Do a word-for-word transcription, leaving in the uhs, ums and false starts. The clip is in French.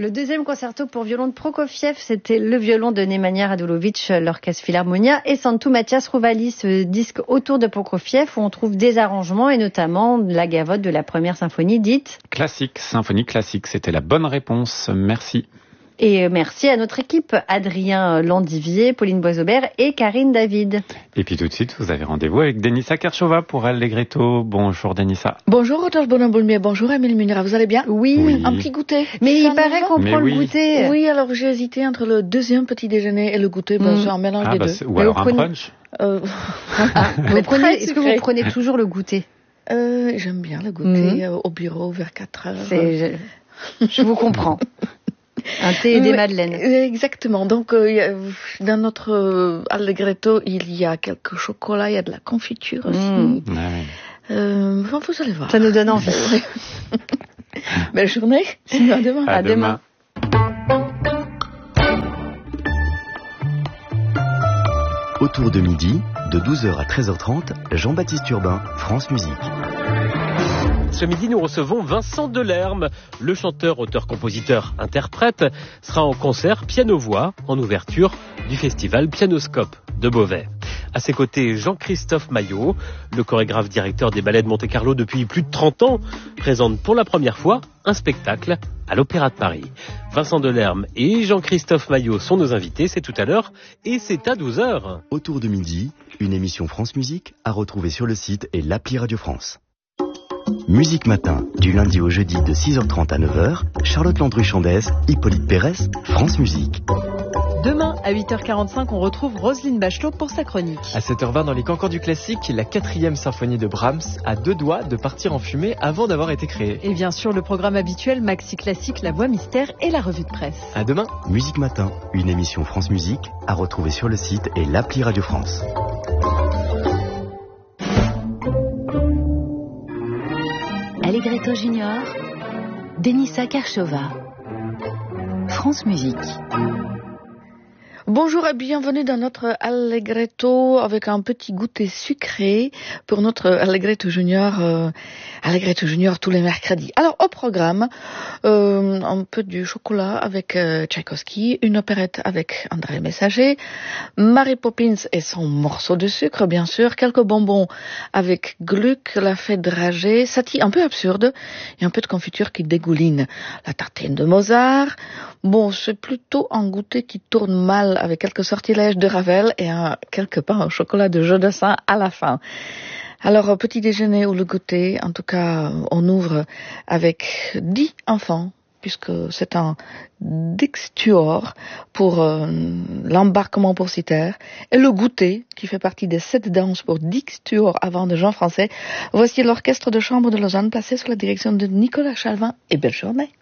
Le deuxième concerto pour violon de Prokofiev, c'était le violon de Nemanja Radulovic, l'Orchestre Philharmonia, et Santu Matthias Rouvalis, ce disque autour de Prokofiev où on trouve des arrangements et notamment la gavotte de la première symphonie dite classique, symphonie classique. C'était la bonne réponse. Merci. Et merci à notre équipe, Adrien Landivier, Pauline Boisaubert et Karine David. Et puis tout de suite, vous avez rendez-vous avec Denisa Kershova pour Allegretto. Bonjour Denisa. Bonjour Rodolphe Bonamboulmier, bonjour Amélie Munera, vous allez bien? Oui. oui. Un petit goûter. Mais il paraît qu'on Mais prend oui. le goûter. Oui, alors j'ai hésité entre le deuxième petit déjeuner et le goûter, ben, Mm. c'est un mélange Ah, des bah, deux. c'est- ou Mais alors vous un prenez- brunch. Euh, Ah, vous mais prenez, très est-ce que vous sucré. prenez toujours le goûter? euh, J'aime bien le goûter Mm. euh, au bureau vers quatre heures. C'est, je, je vous comprends. Un thé et des Oui, madeleines. Exactement. Donc, euh, il y a- dans notre euh, Allegretto, il y a quelques chocolats, il y a de la confiture aussi. Mm. Ah oui. Euh, enfin, vous allez voir. Ça nous donne envie. Belle journée. Sinon, à demain. À, À demain. Autour de midi, de douze heures à treize heures trente, Jean-Baptiste Urbain, France Musique. Ce midi, nous recevons Vincent Delerme. Le chanteur, auteur, compositeur, interprète sera en concert piano-voix en ouverture du festival Pianoscope de Beauvais. À ses côtés, Jean-Christophe Maillot, le chorégraphe directeur des ballets de Monte-Carlo depuis plus de trente ans, présente pour la première fois un spectacle à l'Opéra de Paris. Vincent Delerme et Jean-Christophe Maillot sont nos invités, c'est tout à l'heure et c'est à douze heures. Autour de midi, une émission France Musique à retrouver sur le site et l'appli Radio France. Musique Matin, du lundi au jeudi de six heures trente à neuf heures, Charlotte Landru-Chandès, Hippolyte Pérès, France Musique. Demain, à huit heures quarante-cinq, on retrouve Roselyne Bachelot pour sa chronique. À sept heures vingt, dans les cancans du classique, la quatrième symphonie de Brahms a deux doigts de partir en fumée avant d'avoir été créée. Et bien sûr, le programme habituel Maxi Classique, La Voix Mystère et la revue de presse. À demain. Musique Matin, une émission France Musique à retrouver sur le site et l'appli Radio France. Allegretto Junior, Denisa Kershova, France Musique. Bonjour et bienvenue dans notre Allegretto avec un petit goûter sucré pour notre Allegretto Junior, euh, Allegretto Junior tous les mercredis. Alors au programme, euh, un peu du chocolat avec euh, Tchaïkovski, une opérette avec André Messager, Mary Poppins et son morceau de sucre bien sûr, quelques bonbons avec Gluck, la fête dragée, Satie un peu absurde et un peu de confiture qui dégouline, la tartine de Mozart. Bon, c'est plutôt un goûter qui tourne mal avec quelques sortilèges de Ravel et un, quelque part un chocolat de Jodassin à la fin. Alors, petit déjeuner ou le goûter, en tout cas, on ouvre avec dix enfants, puisque c'est un Dixtuor pour euh, l'embarquement pour Citer, et le goûter, qui fait partie des sept danses pour Dixtuor avant de Jean Français. Voici l'orchestre de chambre de Lausanne placé sous la direction de Nicolas Chalvin, et belle journée.